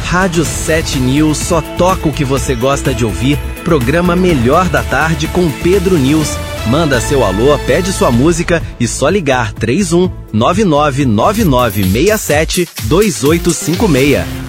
Rádio 7 News só toca o que você gosta de ouvir. Programa Melhor da Tarde com Pedro News. Manda seu alô, pede sua música e só ligar 31 999967 2856.